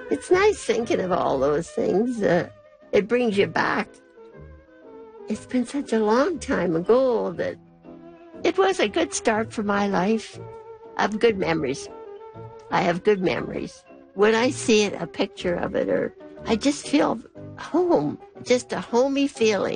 It's nice thinking of all those things. It brings you back. It's been such a long time ago that it was a good start for my life. I have good memories. I have good memories. When I see it, a picture of it, or I just feel home, just a homey feeling.